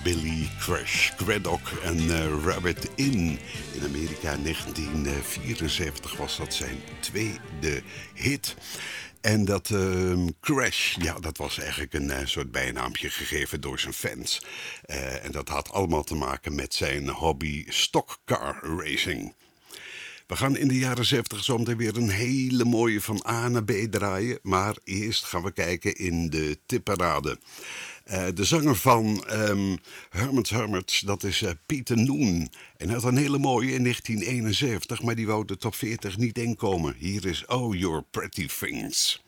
Billy Crash Craddock en Rabbit In Amerika 1974 was dat zijn tweede hit. En dat Crash, ja, dat was eigenlijk een soort bijnaampje gegeven door zijn fans. En dat had allemaal te maken met zijn hobby stockcar racing. We gaan in de jaren 70 zometeen weer een hele mooie van A naar B draaien. Maar eerst gaan we kijken in de tipparade. De zanger van Hermits, dat is Peter Noon. En hij had een hele mooie in 1971, maar die wou de top 40 niet inkomen. Hier is Oh Your Pretty Things.